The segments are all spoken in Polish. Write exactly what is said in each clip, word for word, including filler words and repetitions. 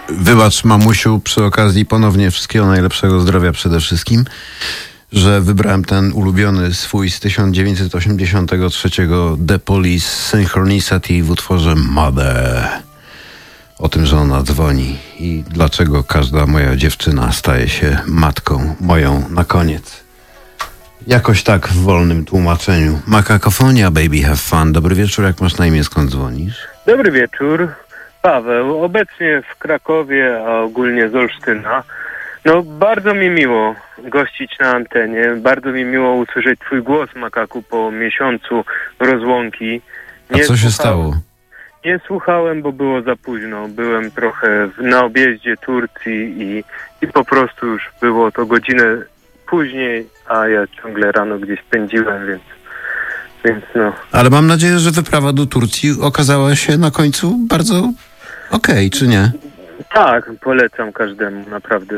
Wybacz, mamusiu, przy okazji ponownie wszystkiego najlepszego, zdrowia przede wszystkim, że wybrałem ten ulubiony swój z tysiąc dziewięćset osiemdziesiątego trzeciego The Police Synchronicity w utworze Mother. O tym, że ona dzwoni i dlaczego każda moja dziewczyna staje się matką moją na koniec. Jakoś tak w wolnym tłumaczeniu. Makakofonia, baby, have fun. Dobry wieczór, jak masz na imię, skąd dzwonisz? Dobry wieczór, Paweł. Obecnie w Krakowie, a ogólnie z Olsztyna. No, bardzo mi miło gościć na antenie. Bardzo mi miło usłyszeć twój głos, Makaku, po miesiącu rozłąki. Nie a co się stało? Nie słuchałem, bo było za późno. Byłem trochę w, na objeździe Turcji i, i po prostu już było to godzinę później, a ja ciągle rano gdzieś pędziłem, więc, więc no. Ale mam nadzieję, że wyprawa do Turcji okazała się na końcu bardzo okej, okay, czy nie? Tak, polecam każdemu naprawdę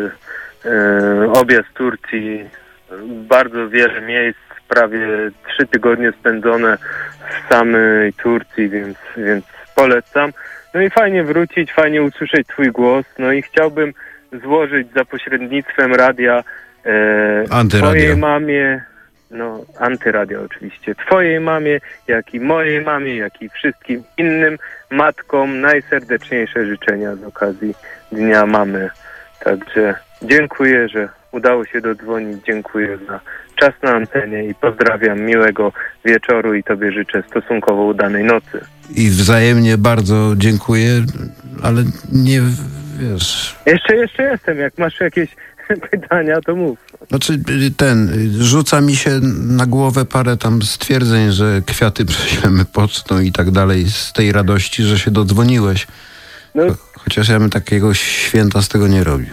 e, objazd Turcji. Bardzo wiele miejsc, prawie trzy tygodnie spędzone w samej Turcji, więc, więc polecam. No i fajnie wrócić, fajnie usłyszeć twój głos. No i chciałbym złożyć za pośrednictwem radia e, twojej mamie, no antyradia oczywiście, twojej mamie, jak i mojej mamie, jak i wszystkim innym matkom najserdeczniejsze życzenia z okazji Dnia Mamy. Także dziękuję, że udało się dodzwonić, dziękuję za czas na antenie i pozdrawiam, miłego wieczoru i tobie życzę stosunkowo udanej nocy. I wzajemnie bardzo dziękuję, ale nie, wiesz... Jeszcze, jeszcze jestem, jak masz jakieś pytania, to mów. Znaczy ten, rzuca mi się na głowę parę tam stwierdzeń, że kwiaty prześlemy pocztą i tak dalej, z tej radości, że się dodzwoniłeś. No, chociaż ja bym takiego święta z tego nie robił.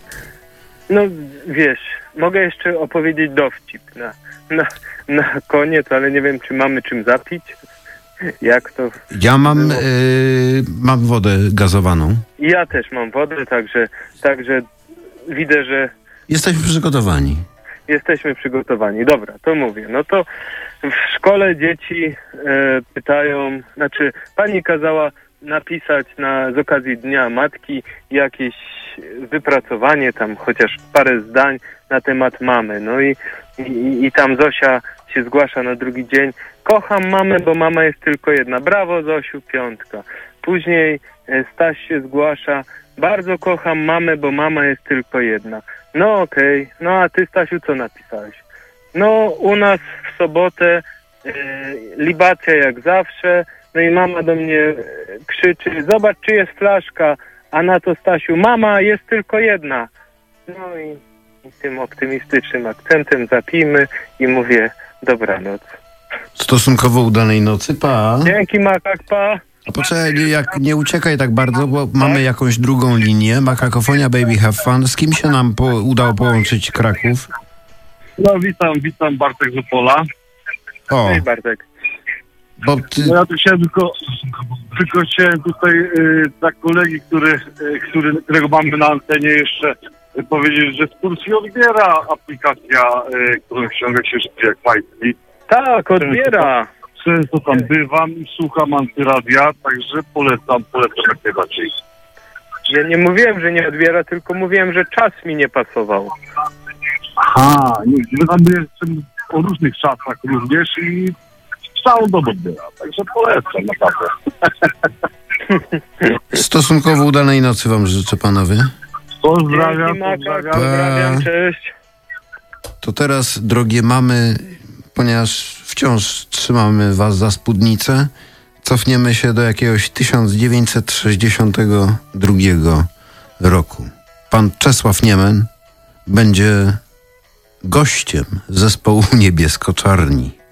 No wiesz, mogę jeszcze opowiedzieć dowcip na, na, na koniec, ale nie wiem, czy mamy czym zapić. Jak to? Ja mam, yy, mam wodę gazowaną. Ja też mam wodę, także, także widzę, że... Jesteśmy przygotowani. Jesteśmy przygotowani. Dobra, to mówię. No to w szkole dzieci e, pytają, znaczy pani kazała napisać na, z okazji Dnia Matki jakieś wypracowanie, tam chociaż parę zdań na temat mamy. No i, i, i tam Zosia się zgłasza na drugi dzień. Kocham mamę, bo mama jest tylko jedna. Brawo, Zosiu, piątka. Później Staś się zgłasza. Bardzo kocham mamę, bo mama jest tylko jedna. No okej. Okay. No a ty, Stasiu, co napisałeś? No u nas w sobotę e, libacja jak zawsze. No i mama do mnie krzyczy, zobacz, czy jest flaszka. A na to, Stasiu, mama jest tylko jedna. No i, i tym optymistycznym akcentem zapijmy i mówię dobranoc. Stosunkowo udanej nocy, pa. Dzięki, Makak, pa. A poczekaj, jak nie uciekaj tak bardzo, bo mamy jakąś drugą linię. Makakofonia, baby, have fun. Z kim się nam po, udało połączyć Kraków? No witam, witam, Bartek z Opola. O. Hej, Bartek. Bo ty... No ja tu chciałem tylko, tylko chciałem tutaj y, dla kolegi, który, y, który, którego mamy na antenie jeszcze y, powiedzieć, że z Turcji odbiera aplikacja, y, którą ściąga się jak majtki. Tak, odbiera. Często tam bywam i słucham antyradia, także polecam, polecam jak najbardziej. Ja nie mówiłem, że nie odbiera, tylko mówiłem, że czas mi nie pasował. Aha, nie, my tam jestem o różnych czasach również i całą dobę odbiera, także polecam naprawdę. Stosunkowo udanej nocy wam życzę, panowie. Pozdrawiam, Dzięki, Maka, pozdrawiam. pozdrawiam, cześć. To teraz, drogie mamy, ponieważ wciąż trzymamy was za spódnicę, cofniemy się do jakiegoś tysiąc dziewięćset sześćdziesiątego drugiego roku. Pan Czesław Niemen będzie gościem zespołu Niebiesko-Czarni.